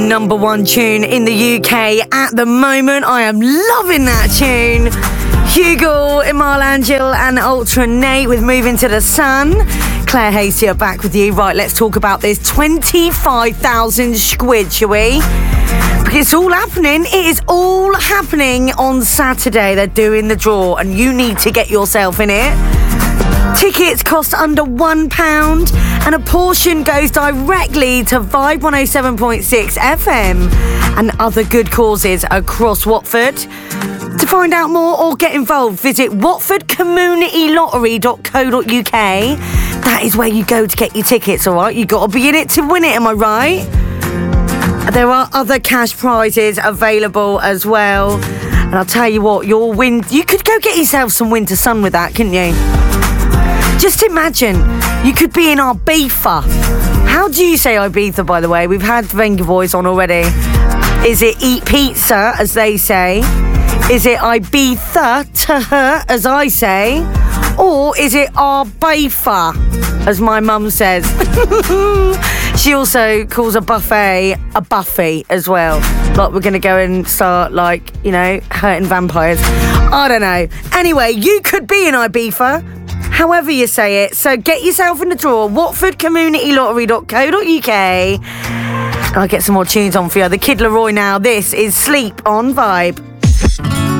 Number one tune in the UK at the moment. I am loving that tune. Hugo, Imal Angel and Ultra Nate with Moving to the Sun. Claire Hasty are back with you. Right, let's talk about this 25,000 squid, shall we? Because it's all happening. It is all happening on Saturday. They're doing the draw and you need to get yourself in it. Tickets cost under £1 and a portion goes directly to Vibe 107.6 FM and other good causes across Watford. To find out more or get involved, visit watfordcommunitylottery.co.uk. That is where you go to get your tickets, all right? You've got to be in it to win it, am I right? There are other cash prizes available as well. And I'll tell you what, you could go get yourself some winter sun with that, couldn't you? Just imagine, you could be in Ibiza. How do you say Ibiza, by the way? We've had Venga Boys on already. Is it eat pizza, as they say? Is it Ibiza to her, as I say? Or is it Ibiza, as my mum says? She also calls a buffet a buffy as well. Like we're going to go and start, hurting vampires. I don't know. Anyway, you could be in Ibiza. However you say it. So get yourself in the draw. watfordcommunitylottery.co.uk. I'll get some more tunes on for you. The Kid Laroi now. This is Sleep on Vibe.